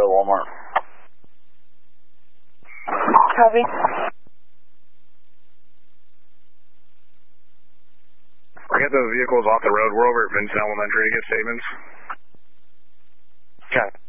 to Walmart. Copy. Get those vehicles off the road. We're over at Vince Elementary to get statements. Okay.